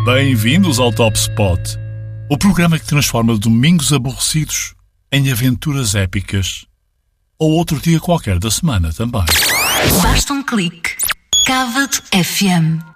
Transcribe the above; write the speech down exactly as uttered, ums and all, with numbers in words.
Bem-vindos ao Top Spot, o programa que transforma domingos aborrecidos em aventuras épicas. Ou outro dia qualquer da semana também. Basta um clique. Cava-te F M.